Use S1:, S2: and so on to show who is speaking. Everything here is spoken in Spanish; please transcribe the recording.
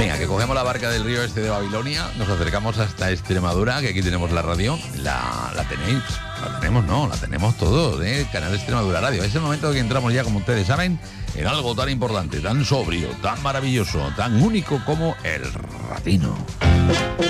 S1: Venga, que cogemos la barca del río este de Babilonia, nos acercamos hasta Extremadura, que aquí tenemos la radio. La tenéis, la tenemos, no, la tenemos todos, Canal Extremadura Radio. Es el momento en que entramos ya, como ustedes saben, en algo tan importante, tan sobrio, tan maravilloso, tan único como el ratino.